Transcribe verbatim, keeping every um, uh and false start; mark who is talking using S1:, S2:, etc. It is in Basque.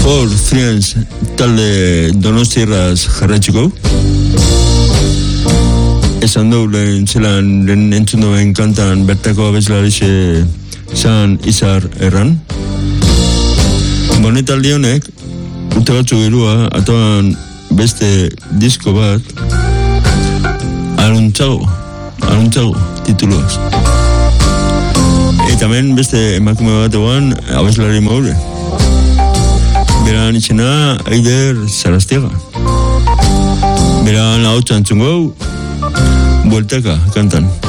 S1: For Friends talde donostiarraz jarratxiko. Esan dugu lehen zelan lehen entzun duen kantan bertako abeslarixe zan Izar Erran. Bonetaldi honek, urte batzu gerua, atoan beste disko bat, Aruntzago, Aruntzago tituluaz. Eta hemen beste emakume bat egoan abeslari maure. Beran izena Aider Sarastiaga. Beran hau txantzungo, Bueltaka kantan.